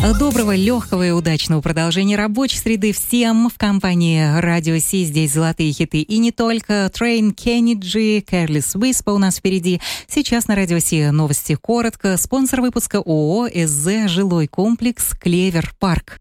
Доброго, легкого и удачного продолжения рабочей среды всем в компании Радио Си. Здесь золотые хиты и не только. Train, Kennedy, Careless Whisper у нас впереди. Сейчас на Радио Си новости коротко. Спонсор выпуска ООО СЗ «Жилой комплекс Клевер Парк».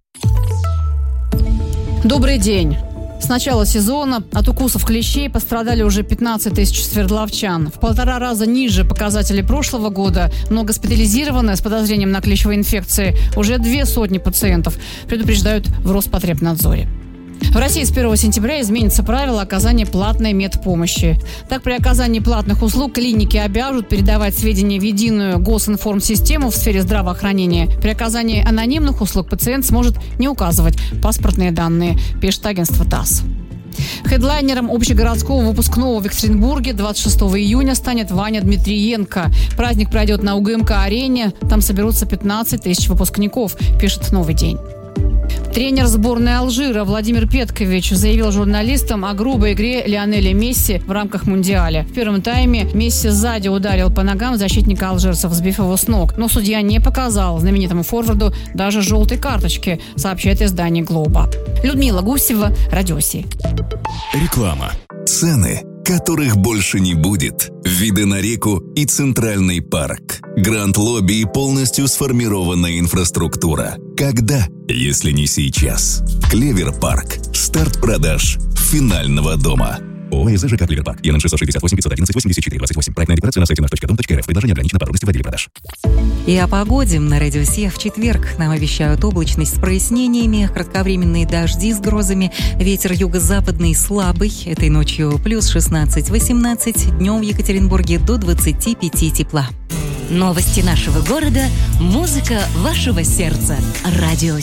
Добрый день. С начала сезона от укусов клещей пострадали уже 15 тысяч свердловчан. В 1,5 раза ниже показателей прошлого года, но госпитализированы с подозрением на клещевые инфекции уже 200 пациентов, предупреждают в Роспотребнадзоре. В России с 1 сентября изменится правило оказания платной медпомощи. Так, при оказании платных услуг клиники обяжут передавать сведения в единую госинформсистему в сфере здравоохранения. При оказании анонимных услуг пациент сможет не указывать паспортные данные, пишет агентство ТАСС. Хедлайнером общегородского выпускного в Екатеринбурге 26 июня станет Ваня Дмитриенко. Праздник пройдет на УГМК-арене. Там соберутся 15 тысяч выпускников, пишет «Новый день». Тренер сборной Алжира Владимир Петкович заявил журналистам о грубой игре Лионеля Месси в рамках Мундиаля. В первом тайме Месси сзади ударил по ногам защитника алжирцев, сбив его с ног. Но судья не показал знаменитому форварду даже желтой карточки, сообщает издание «Глоба». Людмила Гусева, Радио Си. Реклама. Цены, которых больше не будет. Виды на реку и Центральный парк. Гранд-лобби и полностью сформированная инфраструктура. Когда, если не сейчас? Клевер Парк. Старт продаж финального дома. ООО СЖК «Клевер Парк». ЕНН 668 511 84 28. Проектная декларация на сайте nаш.дом.рф. Предложение ограничено, подробности в отделе продаж. И о погоде на Радио Си в четверг. Нам обещают облачность с прояснениями, кратковременные дожди с грозами, ветер юго-западный слабый. Этой ночью плюс 16-18, днем в Екатеринбурге до 25 тепла. Новости нашего города, музыка вашего сердца. Радио